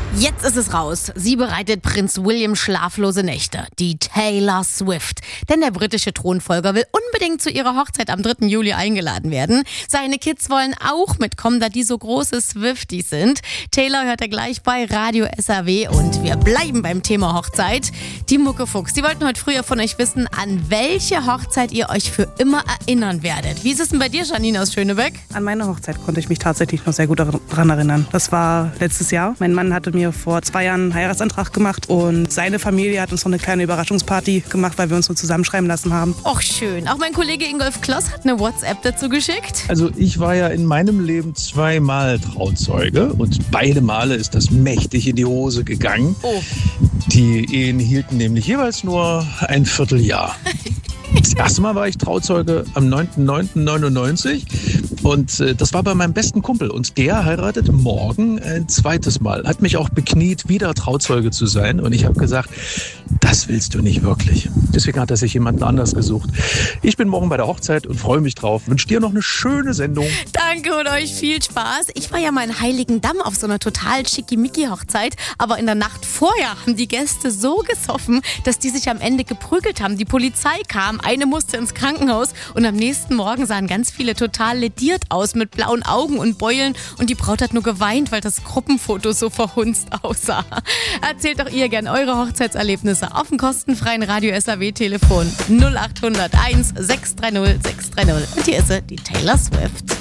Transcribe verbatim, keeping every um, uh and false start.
Jetzt ist es raus. Sie bereitet Prinz William schlaflose Nächte. Die Taylor Swift. Denn der britische Thronfolger will unbedingt zu ihrer Hochzeit am dritten Juli eingeladen werden. Seine Kids wollen auch mitkommen, da die so große Swifties sind. Taylor hört er gleich bei Radio S R W und wir bleiben beim Thema Hochzeit. Die Muckefuchs, die wollten heute früher von euch wissen, an welche Hochzeit ihr euch für immer erinnern werdet. Wie ist es denn bei dir, Janine aus Schönebeck? An meine Hochzeit konnte ich mich tatsächlich noch sehr gut daran erinnern. Das war letztes Jahr. Mein Mann hatte mir vor zwei Jahren einen Heiratsantrag gemacht und seine Familie hat uns noch eine kleine Überraschungsparty gemacht, weil wir uns nur zusammenschreiben lassen haben. Och schön. Auch mein Kollege Ingolf Kloss hat eine WhatsApp dazu geschickt. Also ich war ja in meinem Leben zweimal Trauzeuge und beide Male ist das mächtig in die Hose gegangen. Oh. Die Ehen hielten nämlich jeweils nur ein Vierteljahr. Das erste Mal war ich Trauzeuge am neunten neunten neunundneunzig und äh, das war bei meinem besten Kumpel und der heiratet morgen ein zweites Mal. Hat mich auch bekniet, wieder Trauzeuge zu sein und ich habe gesagt, das willst du nicht wirklich. Deswegen hat er sich jemanden anders gesucht. Ich bin morgen bei der Hochzeit und freue mich drauf. Wünsche dir noch eine schöne Sendung. Danke und euch viel Spaß. Ich war ja mal in Heiligendamm auf so einer total schickimicki-Hochzeit, aber in der Nacht vorher haben die Gäste so gesoffen, dass die sich am Ende geprügelt haben. Die Polizei kam, eine musste ins Krankenhaus und am nächsten Morgen sahen ganz viele total lediert aus mit blauen Augen und Beulen und die Braut hat nur geweint, weil das Gruppenfoto so verhunzt aussah. Erzählt doch ihr gern eure Hochzeitserlebnisse auf dem kostenfreien Radio S R W Telefon null acht null null eins sechs drei null sechs drei null. Und hier ist sie, die Taylor Swift.